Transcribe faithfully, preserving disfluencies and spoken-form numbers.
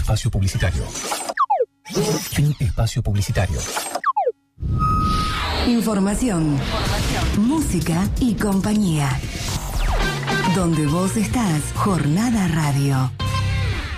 espacio publicitario. Fin espacio publicitario. Información, Información, música y compañía. Donde vos estás, Jornada Radio.